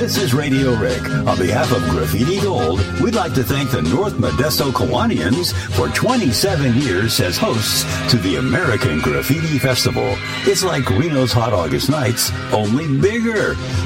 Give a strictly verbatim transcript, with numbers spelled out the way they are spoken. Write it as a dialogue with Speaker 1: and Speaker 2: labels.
Speaker 1: This is Radio Rick. On behalf of Graffiti Gold, we'd like to thank the North Modesto Kiwanians for twenty-seven years as hosts to the American Graffiti Festival. It's like Reno's Hot August Nights, only bigger.